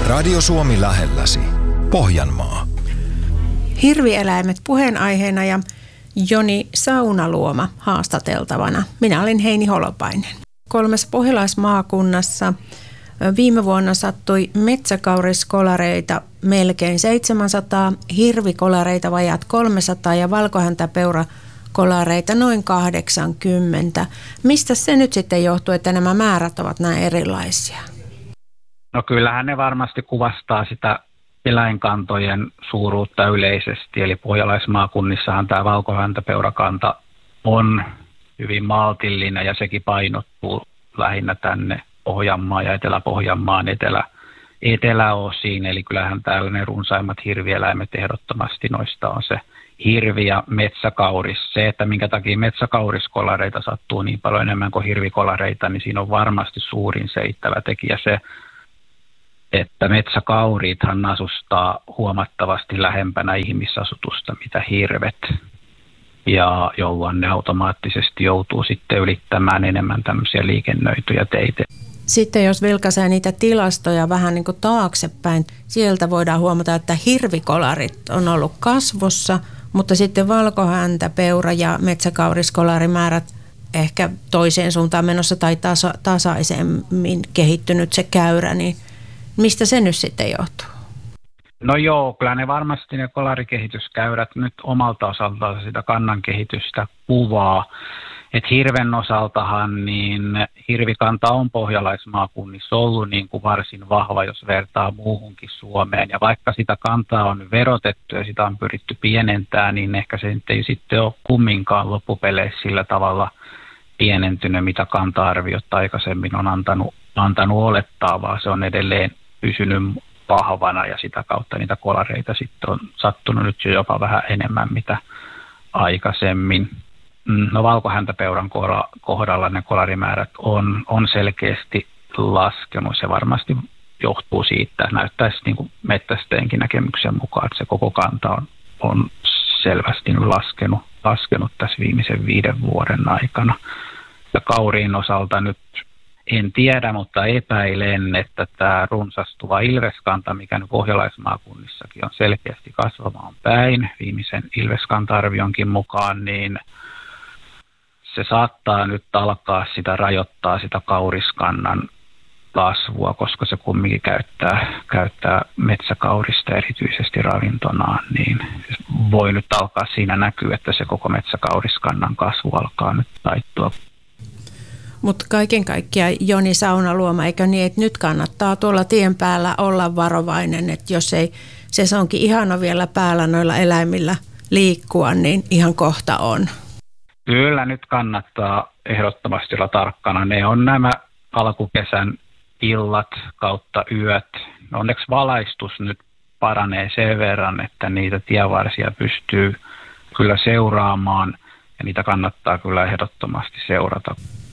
Radio Suomi lähelläsi. Pohjanmaa. Hirvieläimet puheenaiheena ja Joni Saunaluoma haastateltavana. Minä olin Heini Holopainen. 3 pohjalaismaakunnassa viime vuonna sattui metsäkauriskolareita melkein 700, hirvikolareita vajaat 300 ja valkohäntäpeurakolareita noin 80. Mistä se nyt sitten johtuu, että nämä määrät ovat näin erilaisia? No kyllähän ne varmasti kuvastaa sitä eläinkantojen suuruutta yleisesti. Eli pohjalaismaakunnissahan tämä valkohäntäpeurakanta on hyvin maltillinen ja sekin painottuu lähinnä tänne Pohjanmaan ja Etelä-Pohjanmaan eteläosiin. Eli kyllähän täällä ne runsaimmat hirvieläimet ehdottomasti noista on se hirvi ja metsäkauris. Se, että minkä takia metsäkauriskolareita sattuu niin paljon enemmän kuin hirvikolareita, niin siinä on varmasti suurin seittävä tekijä se, että metsäkauriithan asustaa huomattavasti lähempänä ihmisasutusta mitä hirvet, ja jolloin ne automaattisesti joutuu sitten ylittämään enemmän tämmöisiä liikennöityjä teitä. Sitten jos vilkaisee niitä tilastoja vähän niin kuin taaksepäin, sieltä voidaan huomata, että hirvikolarit on ollut kasvussa, mutta sitten valkohäntäpeura ja metsäkauriskolaarimäärät ehkä toiseen suuntaan menossa tai tasaisemmin kehittynyt se käyrä, niin mistä se nyt sitten johtuu? No joo, kyllä ne varmasti ne kolarikehityskäyrät nyt omalta osaltaan sitä kannan kehitystä kuvaa. Et hirven osaltahan niin hirvikanta on pohjalaismaakunnissa ollut niin kuin varsin vahva, jos vertaa muuhunkin Suomeen. Ja vaikka sitä kantaa on verotettu ja sitä on pyritty pienentämään, niin ehkä se ei sitten ole kumminkaan loppupeleissä sillä tavalla pienentynyt, mitä kanta-arviot aikaisemmin on antanut olettaa, vaan se on edelleen pysynyt vahvana ja sitä kautta niitä kolareita sitten on sattunut nyt jo jopa vähän enemmän mitä aikaisemmin. No valkohäntäpeuran kohdalla ne kolarimäärät on selkeästi laskenut. Se varmasti johtuu siitä, että näyttäisi niin kuin metsästäjienkin näkemyksen mukaan, että se koko kanta on selvästi laskenut tässä viimeisen 5 vuoden aikana. Ja kauriin osalta nyt en tiedä, mutta epäilen, että tämä runsastuva ilveskanta, mikä nyt pohjalaismaakunnissakin on selkeästi kasvamaan päin, viimeisen ilveskanta-arvionkin mukaan, niin se saattaa nyt alkaa rajoittaa sitä kauriskannan kasvua, koska se kumminkin käyttää metsäkaurista erityisesti ravintonaan, niin voi nyt alkaa siinä näkyä, että se koko metsäkauriskannan kasvu alkaa nyt taittua. Mutta kaiken kaikkiaan Joni Saunaluoma, eikö niin, että nyt kannattaa tuolla tien päällä olla varovainen, että jos ei sesonkin ihana vielä päällä noilla eläimillä liikkua, niin ihan kohta on. Kyllä nyt kannattaa ehdottomasti olla tarkkana. Ne on nämä alkukesän illat kautta yöt. Onneksi valaistus nyt paranee sen verran, että niitä tievarsia pystyy kyllä seuraamaan ja niitä kannattaa kyllä ehdottomasti seurata.